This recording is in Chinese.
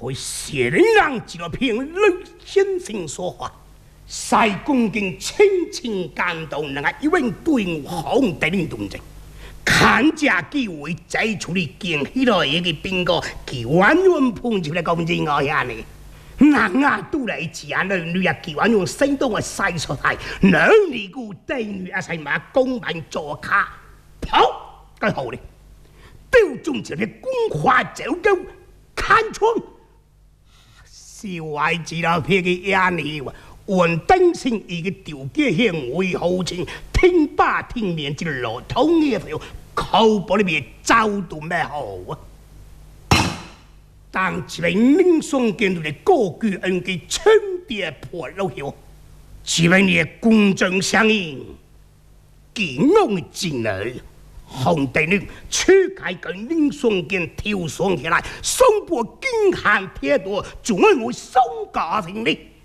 会写人让纪录片刘先生说话，西宫经亲情感动，能够一问对红的领动者，看家机会再处理惊喜了一个兵哥，佢完全碰出来公正我遐呢。人啊，都来自啊，女啊，佢完用生动嘅晒出嚟，两尼姑帝女啊，係嘛公民坐卡跑，咁好咧，都中條嘅官話走狗看窗，小孩子啦，譬嘅眼呢喎。稳定性一个条件行为好情，听罢听面就落通嘅票，口部里面走到咩好啊？当一名领送见到嘅高举恩嘅春蝶破路后，一名嘅公正相应，健康嘅子女，红帝女出开跟领送见跳上起来，双步惊寒铁多，仲爱我松家成呢？